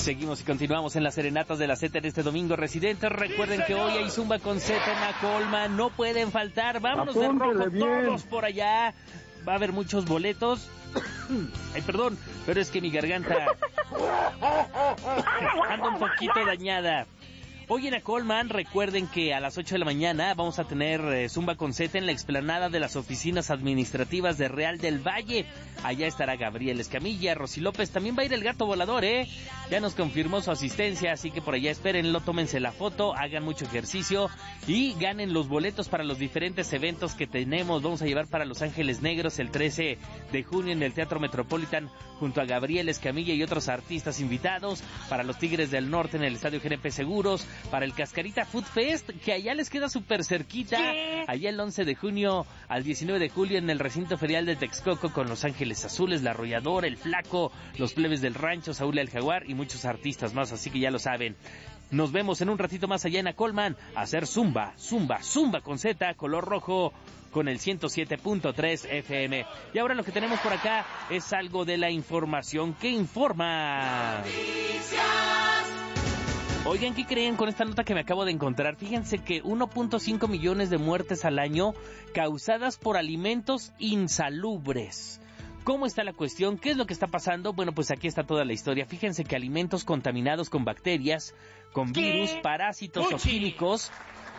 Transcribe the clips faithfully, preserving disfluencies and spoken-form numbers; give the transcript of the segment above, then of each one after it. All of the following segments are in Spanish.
Seguimos y continuamos en las serenatas de la Z en este domingo. Residentes, recuerden que hoy hay Zumba con Z en la Colma, no pueden faltar. Vámonos de rojo todos por allá. Va a haber muchos boletos. Ay, perdón, pero es que mi garganta anda un poquito dañada. Hoy en Acolman, recuerden que a las ocho de la mañana vamos a tener eh, Zumba con Z en la explanada de las oficinas administrativas de Real del Valle. Allá estará Gabriel Escamilla, Rosy López, también va a ir el Gato Volador, ¿eh? Ya nos confirmó su asistencia, así que por allá espérenlo, tómense la foto, hagan mucho ejercicio y ganen los boletos para los diferentes eventos que tenemos. Vamos a llevar para Los Ángeles Negros el trece de junio en el Teatro Metropolitan junto a Gabriel Escamilla y otros artistas invitados, para los Tigres del Norte en el Estadio G N P Seguros, para el Cascarita Food Fest, que allá les queda súper cerquita, ¿qué? Allá el once de junio al diecinueve de julio en el recinto ferial de Texcoco con Los Ángeles Azules, La Arrolladora, El Flaco, Los Plebes del Rancho, Saúl el Jaguar y muchos artistas más, así que ya lo saben. Nos vemos en un ratito más allá en Acolman a hacer Zumba, Zumba, Zumba con Z, color rojo, con el ciento siete punto tres F M. Y ahora lo que tenemos por acá es algo de la información que informa. Oigan, ¿qué creen con esta nota que me acabo de encontrar? Fíjense que uno punto cinco millones de muertes al año causadas por alimentos insalubres. ¿Cómo está la cuestión? ¿Qué es lo que está pasando? Bueno, pues aquí está toda la historia. Fíjense que alimentos contaminados con bacterias, con virus, parásitos o químicos,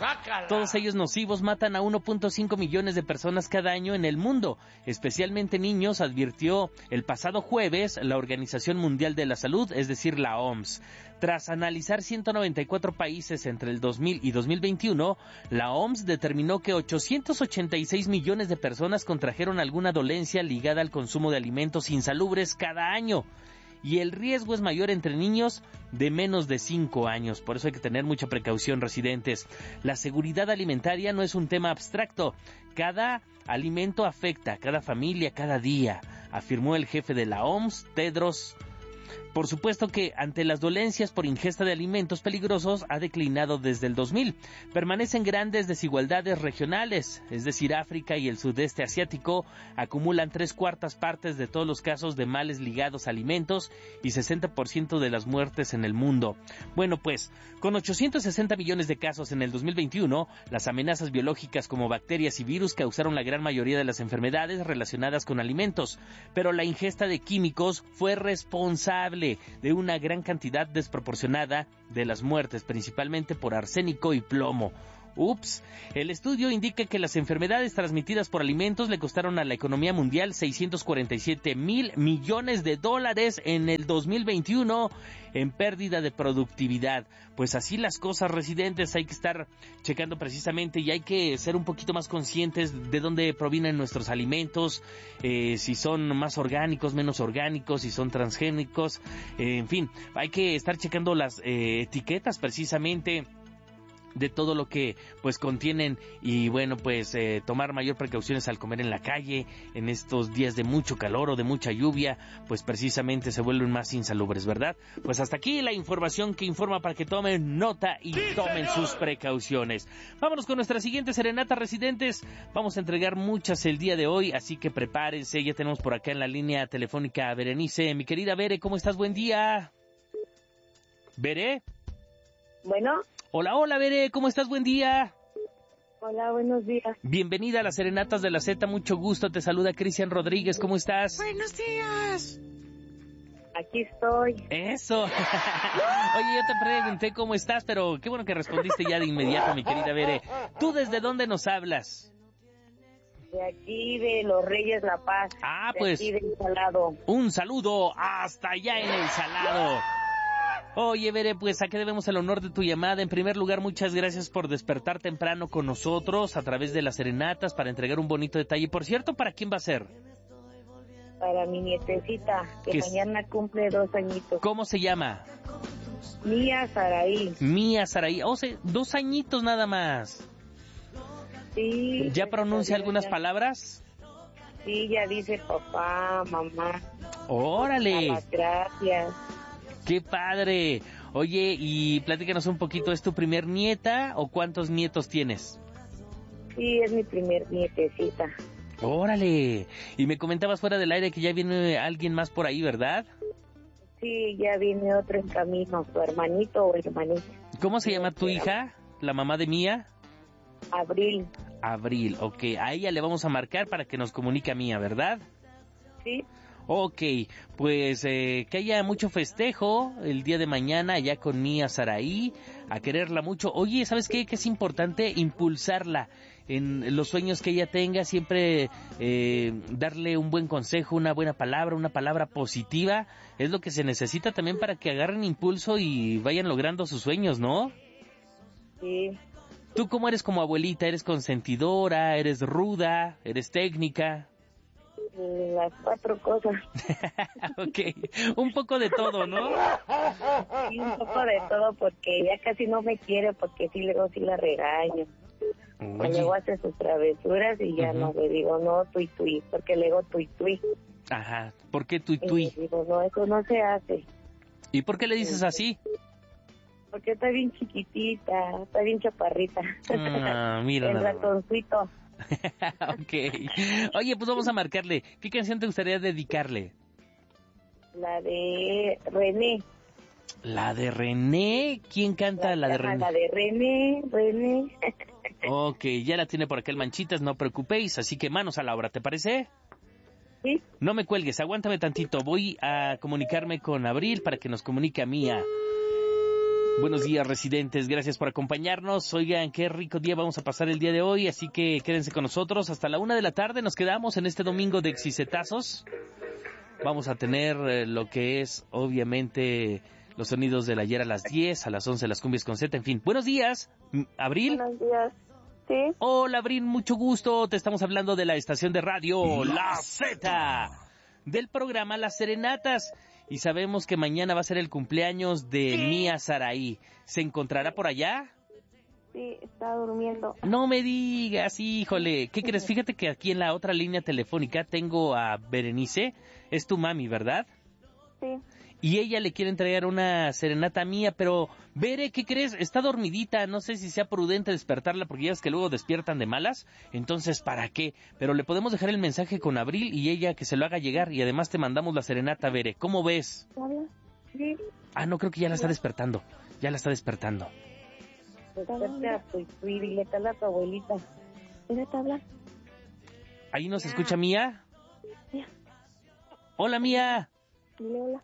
todos ellos nocivos, matan a uno punto cinco millones de personas cada año en el mundo, especialmente niños, advirtió el pasado jueves la Organización Mundial de la Salud, es decir, la O M S. Tras analizar ciento noventa y cuatro países entre el dos mil y dos mil veintiuno, la O M S determinó que ochocientos ochenta y seis millones de personas contrajeron alguna dolencia ligada al consumo de alimentos insalubres cada año. Y el riesgo es mayor entre niños de menos de cinco años. Por eso hay que tener mucha precaución, residentes. La seguridad alimentaria no es un tema abstracto. Cada alimento afecta a cada familia, cada día, afirmó el jefe de la O M S, Tedros. Por supuesto que ante las dolencias por ingesta de alimentos peligrosos ha declinado desde el dos mil. Permanecen grandes desigualdades regionales, es decir, África y el sudeste asiático acumulan tres cuartas partes de todos los casos de males ligados a alimentos y sesenta por ciento de las muertes en el mundo. Bueno, pues, con ochocientos sesenta millones de casos en el dos mil veintiuno, las amenazas biológicas como bacterias y virus causaron la gran mayoría de las enfermedades relacionadas con alimentos, pero la ingesta de químicos fue responsable de una gran cantidad desproporcionada de las muertes, principalmente por arsénico y plomo. Ups, el estudio indica que las enfermedades transmitidas por alimentos le costaron a la economía mundial seiscientos cuarenta y siete mil millones de dólares en el dos mil veintiuno en pérdida de productividad. Pues así las cosas, residentes, hay que estar checando precisamente y hay que ser un poquito más conscientes de dónde provienen nuestros alimentos, eh, si son más orgánicos, menos orgánicos, si son transgénicos, eh, en fin, hay que estar checando las eh, etiquetas precisamente de todo lo que pues contienen y bueno pues eh, tomar mayor precauciones al comer en la calle en estos días de mucho calor o de mucha lluvia, pues precisamente se vuelven más insalubres, ¿verdad? Pues hasta aquí la información que informa para que tomen nota y tomen sus precauciones. Vámonos con nuestra siguiente serenata, residentes. Vamos a entregar muchas el día de hoy, así que prepárense. Ya tenemos por acá en la línea telefónica a Berenice. Mi querida Bere, ¿cómo estás? Buen día. ¿Bere? Bueno. Hola, hola, Bere, ¿cómo estás? Buen día. Hola, buenos días. Bienvenida a las Serenatas de la Z, mucho gusto, te saluda Cristian Rodríguez, ¿cómo estás? Buenos días. Aquí estoy. Eso. Oye, yo te pregunté cómo estás, pero qué bueno que respondiste ya de inmediato, mi querida Bere. ¿Tú desde dónde nos hablas? De aquí, de Los Reyes La Paz. Ah, de pues. Aquí del Salado. Un saludo hasta allá en el Salado. Oye, Bere, pues a qué debemos el honor de tu llamada. En primer lugar, muchas gracias por despertar temprano con nosotros a través de las serenatas para entregar un bonito detalle. Por cierto, ¿para quién va a ser? Para mi nietecita, que mañana cumple dos añitos. ¿Cómo se llama? Mía Saraí. Mía Saraí, o sea, dos añitos nada más. Sí. ¿Ya pronuncia algunas ya. palabras? Sí, ya dice papá, mamá. ¡Órale! Gracias. ¡Qué padre! Oye, y platícanos un poquito, ¿es tu primer nieta o cuántos nietos tienes? Sí, es mi primer nietecita. ¡Órale! Y me comentabas fuera del aire que ya viene alguien más por ahí, ¿verdad? Sí, ya viene otro en camino, su hermanito o hermanita. ¿Cómo se llama tu hija, la mamá de Mía? Abril. Abril, ok. A ella le vamos a marcar para que nos comunique a Mía, ¿verdad? Sí. Ok, pues eh, que haya mucho festejo el día de mañana allá con Mía Saraí, a quererla mucho. Oye, ¿sabes qué? Que es importante impulsarla en los sueños que ella tenga, siempre eh, darle un buen consejo, una buena palabra, una palabra positiva. Es lo que se necesita también para que agarren impulso y vayan logrando sus sueños, ¿no? Sí. ¿Tú cómo eres como abuelita? ¿Eres consentidora? ¿Eres ruda? ¿Eres técnica? Las cuatro cosas. Ok, un poco de todo, ¿no? Sí, un poco de todo, porque ya casi no me quiere, porque sí, luego sí la regaño. Oye. Luego hace sus travesuras y ya uh-huh. no le digo, no, tui tui, porque luego tui tui. Ajá, ¿por qué tui tui? Y digo, no, eso no se hace. ¿Y por qué le dices así? Porque está bien chiquitita, está bien chaparrita. Ah, mira. El ratoncito. Ok. Oye, pues vamos a marcarle. ¿Qué canción te gustaría dedicarle? La de René. ¿La de René? ¿Quién canta la, la de René? La de René, René. Ok, ya la tiene por acá el Manchitas, no preocupéis, así que manos a la obra, ¿te parece? Sí. No me cuelgues, aguántame tantito, voy a comunicarme con Abril para que nos comunique a Mía. Buenos días, residentes, gracias por acompañarnos. Oigan, qué rico día vamos a pasar el día de hoy, así que quédense con nosotros. Hasta la una de la tarde nos quedamos en este domingo de Exicetazos. Vamos a tener eh, lo que es, obviamente, los sonidos del ayer a las diez, a las once las cumbias con Z, en fin. Buenos días, Abril. Buenos días, sí. Hola, Abril, mucho gusto. Te estamos hablando de la estación de radio La Z, del programa Las Serenatas. Y sabemos que mañana va a ser el cumpleaños de sí. Mía Saraí. ¿Se encontrará por allá? Sí, está durmiendo. No me digas, híjole. ¿Qué crees? Fíjate que aquí en la otra línea telefónica tengo a Berenice. Es tu mami, ¿verdad? Sí. Y ella le quiere entregar una serenata mía, pero Bere, ¿qué crees? Está dormidita, no sé si sea prudente despertarla porque ya es que luego despiertan de malas, entonces ¿para qué? Pero le podemos dejar el mensaje con Abril y ella que se lo haga llegar y además te mandamos la serenata, Bere. ¿Cómo ves? Sí. Ah, no, creo que ya la está despertando, ya la está despertando. Desperta, pues, y dile a tu abuelita. ¿Quieres hablar? ¿Ahí nos escucha Mía? Mía. Hola, Mía. Dile hola.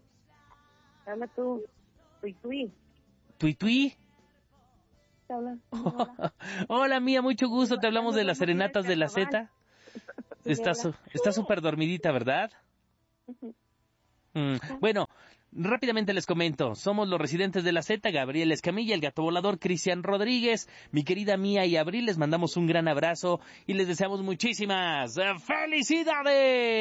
Habla tú, tui tui. ¿Tui tui? Te hablan. Hola. Hola, Mía, mucho gusto. Te hablamos de las serenatas de la Z. Está su, está súper dormidita, ¿verdad? Mm, bueno, rápidamente les comento. Somos los residentes de la Z, Gabriel Escamilla, el gato volador, Cristian Rodríguez, mi querida Mía y Abril. Les mandamos un gran abrazo y les deseamos muchísimas felicidades.